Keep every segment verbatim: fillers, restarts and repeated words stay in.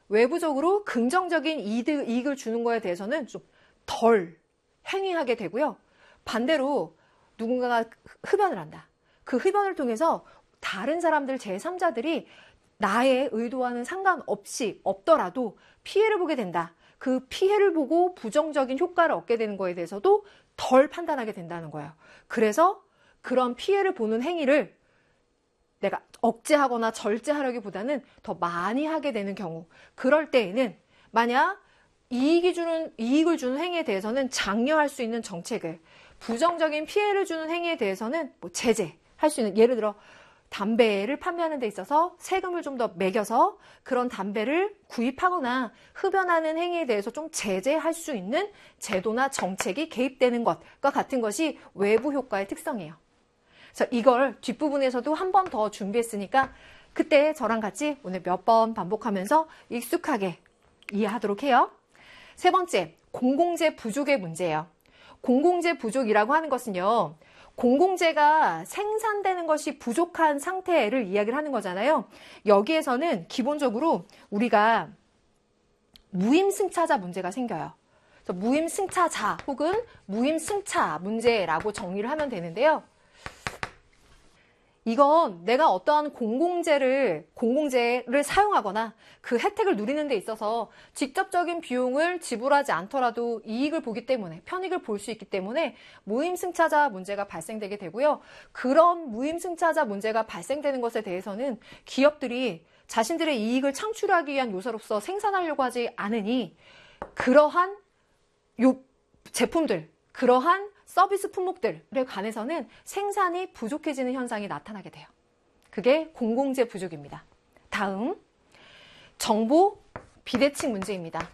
외부적으로 긍정적인 이득, 이익을 주는 거에 대해서는 좀 덜 행위하게 되고요. 반대로 누군가가 흡연을 한다. 그 흡연을 통해서 다른 사람들 제삼자들이 나의 의도와는 상관없이 없더라도 피해를 보게 된다. 그 피해를 보고 부정적인 효과를 얻게 되는 거에 대해서도 덜 판단하게 된다는 거예요. 그래서 그런 피해를 보는 행위를 내가 억제하거나 절제하려기보다는 더 많이 하게 되는 경우, 그럴 때에는 만약 이익이 주는, 이익을 주는 행위에 대해서는 장려할 수 있는 정책을, 부정적인 피해를 주는 행위에 대해서는 뭐 제재할 수 있는, 예를 들어 담배를 판매하는 데 있어서 세금을 좀 더 매겨서 그런 담배를 구입하거나 흡연하는 행위에 대해서 좀 제재할 수 있는 제도나 정책이 개입되는 것과 같은 것이 외부 효과의 특성이에요. 그래서 이걸 뒷부분에서도 한 번 더 준비했으니까 그때 저랑 같이 오늘 몇 번 반복하면서 익숙하게 이해하도록 해요. 세 번째, 공공재 부족의 문제예요. 공공재 부족이라고 하는 것은요, 공공재가 생산되는 것이 부족한 상태를 이야기를 하는 거잖아요. 여기에서는 기본적으로 우리가 무임승차자 문제가 생겨요. 그래서 무임승차자 혹은 무임승차 문제라고 정리를 하면 되는데요. 이건 내가 어떠한 공공재를, 공공재를 사용하거나 그 혜택을 누리는 데 있어서 직접적인 비용을 지불하지 않더라도 이익을 보기 때문에, 편익을 볼 수 있기 때문에 무임승차자 문제가 발생되게 되고요. 그런 무임승차자 문제가 발생되는 것에 대해서는 기업들이 자신들의 이익을 창출하기 위한 요소로서 생산하려고 하지 않으니 그러한 요 제품들, 그러한 서비스 품목들에 관해서는 생산이 부족해지는 현상이 나타나게 돼요. 그게 공공재 부족입니다. 다음, 정보 비대칭 문제입니다.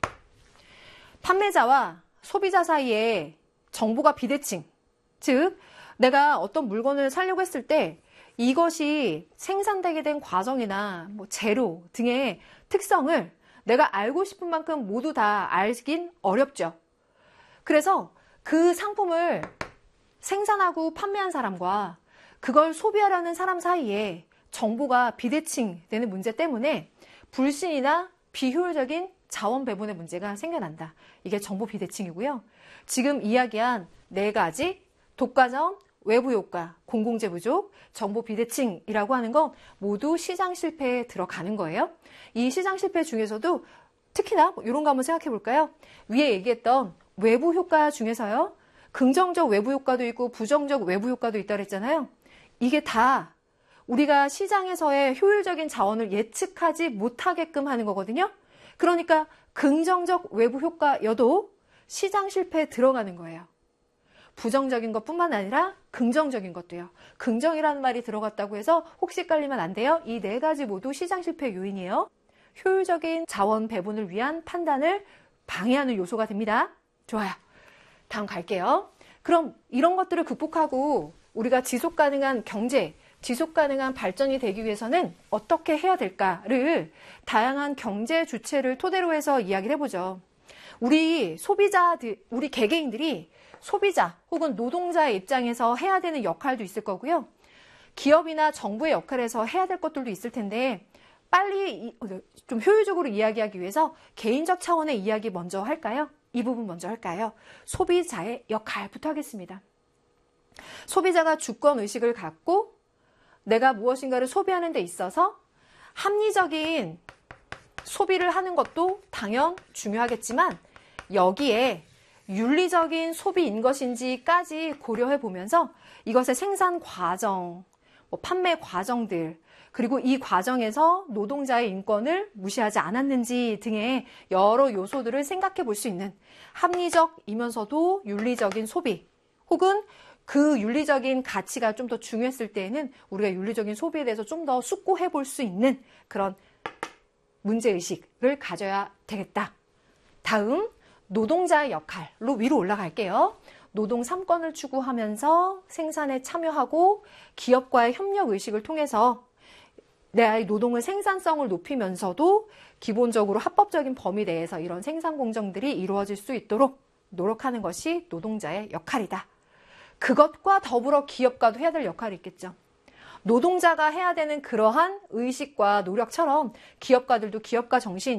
판매자와 소비자 사이에 정보가 비대칭, 즉 내가 어떤 물건을 사려고 했을 때 이것이 생산되게 된 과정이나 뭐 재료 등의 특성을 내가 알고 싶은 만큼 모두 다 알긴 어렵죠. 그래서 그 상품을 생산하고 판매한 사람과 그걸 소비하려는 사람 사이에 정보가 비대칭되는 문제 때문에 불신이나 비효율적인 자원 배분의 문제가 생겨난다. 이게 정보 비대칭이고요. 지금 이야기한 네 가지 독과점, 외부 효과, 공공재 부족, 정보 비대칭이라고 하는 건 모두 시장 실패에 들어가는 거예요. 이 시장 실패 중에서도 특히나 이런 거 한번 생각해 볼까요? 위에 얘기했던 외부 효과 중에서요, 긍정적 외부 효과도 있고 부정적 외부 효과도 있다고 했잖아요. 이게 다 우리가 시장에서의 효율적인 자원을 예측하지 못하게끔 하는 거거든요. 그러니까 긍정적 외부 효과여도 시장 실패에 들어가는 거예요. 부정적인 것뿐만 아니라 긍정적인 것도요. 긍정이라는 말이 들어갔다고 해서 혹시 헷갈리면 안 돼요. 이 네 가지 모두 시장 실패 요인이에요. 효율적인 자원 배분을 위한 판단을 방해하는 요소가 됩니다. 좋아요. 다음 갈게요. 그럼 이런 것들을 극복하고 우리가 지속 가능한 경제, 지속 가능한 발전이 되기 위해서는 어떻게 해야 될까를 다양한 경제 주체를 토대로 해서 이야기를 해보죠. 우리 소비자들, 우리 개개인들이 소비자 혹은 노동자의 입장에서 해야 되는 역할도 있을 거고요. 기업이나 정부의 역할에서 해야 될 것들도 있을 텐데 빨리 좀 효율적으로 이야기하기 위해서 개인적 차원의 이야기 먼저 할까요? 이 부분 먼저 할까요? 소비자의 역할부터 하겠습니다. 소비자가 주권 의식을 갖고 내가 무엇인가를 소비하는 데 있어서 합리적인 소비를 하는 것도 당연 중요하겠지만 여기에 윤리적인 소비인 것인지까지 고려해 보면서 이것의 생산 과정, 뭐 판매 과정들, 그리고 이 과정에서 노동자의 인권을 무시하지 않았는지 등의 여러 요소들을 생각해 볼 수 있는 합리적이면서도 윤리적인 소비, 혹은 그 윤리적인 가치가 좀 더 중요했을 때에는 우리가 윤리적인 소비에 대해서 좀 더 숙고해 볼 수 있는 그런 문제의식을 가져야 되겠다. 다음, 노동자의 역할로 위로 올라갈게요. 노동 삼 권을 추구하면서 생산에 참여하고 기업과의 협력 의식을 통해서 내 노동의 생산성을 높이면서도 기본적으로 합법적인 범위 내에서 이런 생산 공정들이 이루어질 수 있도록 노력하는 것이 노동자의 역할이다. 그것과 더불어 기업가도 해야 될 역할이 있겠죠. 노동자가 해야 되는 그러한 의식과 노력처럼 기업가들도 기업가 정신,